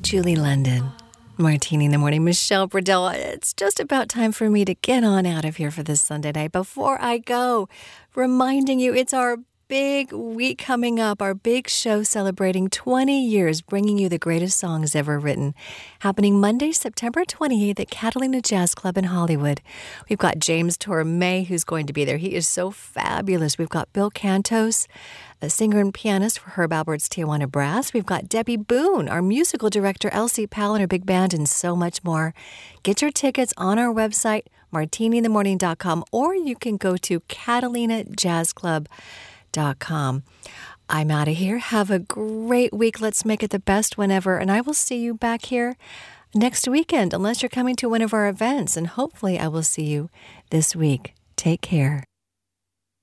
Julie London. Martini in the Morning, Michelle Bradell. It's just about time for me to get on out of here for this Sunday night. Before I go, reminding you it's our big week coming up, our big show celebrating 20 years, bringing you the greatest songs ever written. Happening Monday, September 28th at Catalina Jazz Club in Hollywood. We've got James Torme, who's going to be there. He is so fabulous. We've got Bill Cantos, a singer and pianist for Herb Alpert's Tijuana Brass. We've got Debbie Boone, our musical director, Elsie Powell and her big band, and so much more. Get your tickets on our website, martiniinthemorning.com, or you can go to catalinajazzclub.com. I'm out of here. Have a great week. Let's make it the best whenever. And I will see you back here next weekend, unless you're coming to one of our events. And hopefully I will see you this week. Take care.